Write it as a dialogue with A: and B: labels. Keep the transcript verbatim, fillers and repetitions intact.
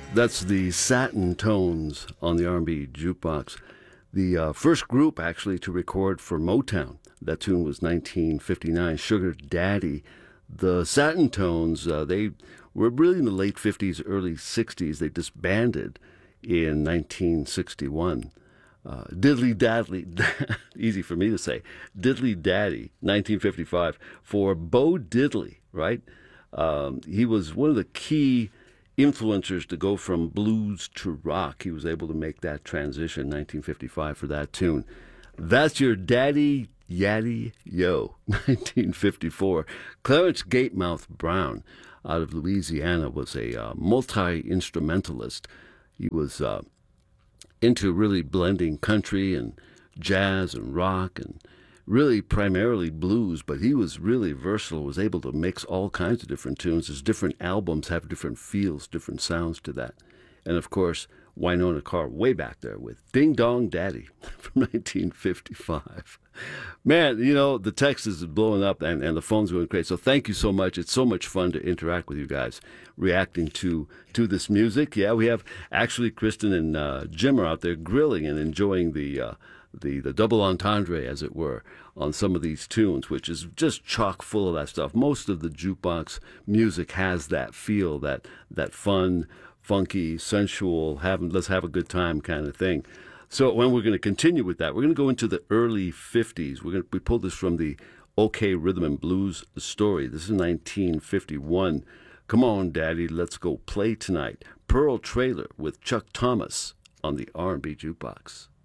A: That's the Satin Tones on the R and B Jukebox. The uh, first group actually to record for Motown. That tune was nineteen fifty-nine, Sugar Daddy. The Satin Tones, uh, they were really in the late fifties, early sixties. They disbanded in nineteen sixty-one. Uh, Diddley Dadley, easy for me to say, Diddley Daddy, nineteen fifty-five, for Bo Diddley, right? Um, he was one of the key influencers to go from blues to rock. He was able to make that transition in nineteen fifty-five for that tune. That's your Daddy Yaddy Yo, nineteen fifty-four. Clarence Gatemouth Brown out of Louisiana was a uh, multi-instrumentalist. He was uh, into really blending country and jazz and rock and really primarily blues, but he was really versatile, was able to mix all kinds of different tunes. His different albums have different feels, different sounds to that. And of course, Wynonna Carr way back there with Ding Dong Daddy from nineteen fifty-five. Man, you know, the text is blowing up and, and the phone's going crazy. So thank you so much. It's so much fun to interact with you guys, reacting to to this music. Yeah, we have actually Kristen and uh, Jim are out there grilling and enjoying the uh, the the double entendre, as it were, on some of these tunes, which is just chock full of that stuff. Most of the jukebox music has that feel, that that fun, funky, sensual, have, let's have a good time kind of thing. So when we're going to continue with that, we're going to go into the early fifties. We're going to, we pulled this from the OK Rhythm and Blues Story. This is nineteen fifty-one. Come on, Daddy, let's go play tonight. Pearl Trailer with Chuck Thomas on the R and B Jukebox.